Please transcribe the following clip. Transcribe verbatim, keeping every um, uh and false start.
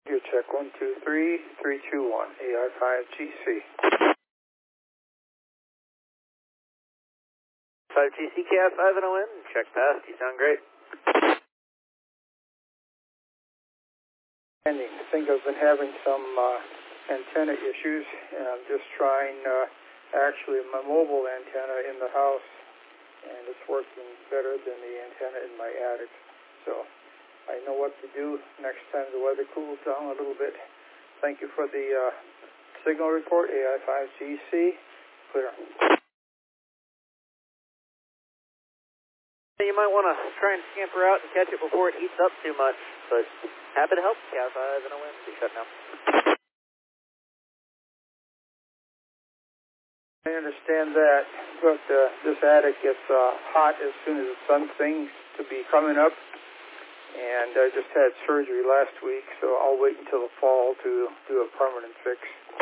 Your check one two three three two one A I five G C. five G C, K I five and O N, check past, you sound great. I think I've been having some uh, antenna issues, and I'm just trying uh, actually my mobile antenna in the house, and it's working better than the antenna in my attic. So I know what to do next time the weather cools down a little bit. Thank you for the uh, signal report, A I five G C, clear. You might want to try and scamper out and catch it before it heats up too much, but happy to help. K I five and O N, be shut down. I understand that, but uh, this attic gets uh, hot as soon as the sun seems to be coming up, and I just had surgery last week, so I'll wait until the fall to do a permanent fix.